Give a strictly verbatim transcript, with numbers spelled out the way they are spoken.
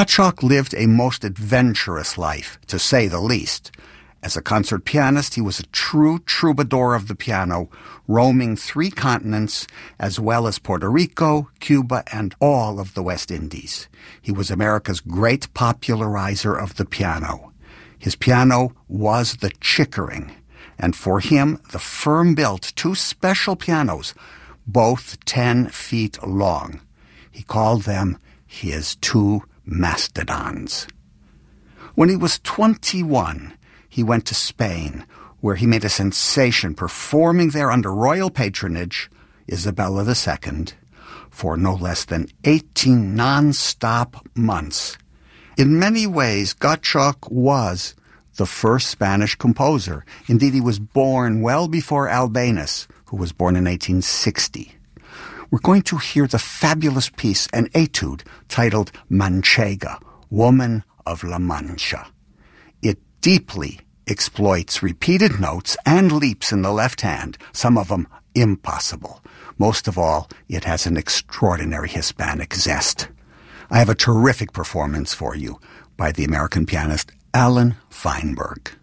Gottschalk lived a most adventurous life, to say the least. As a concert pianist, he was a true troubadour of the piano, roaming three continents, as well as Puerto Rico, Cuba, and all of the West Indies. He was America's great popularizer of the piano. His piano was the Chickering, and for him, the firm built two special pianos, both ten feet long. He called them his two mastodons. When he was twenty-one, he went to Spain, where he made a sensation performing there under royal patronage, Isabella the Second, for no less than eighteen non-stop months. In many ways, Gottschalk was the first Spanish composer. Indeed, he was born well before Albéniz, who was born in eighteen sixty. We're going to hear the fabulous piece, an etude, titled Manchega, Woman of La Mancha. It deeply exploits repeated notes and leaps in the left hand, some of them impossible. Most of all, it has an extraordinary Hispanic zest. I have a terrific performance for you by the American pianist Alan Feinberg.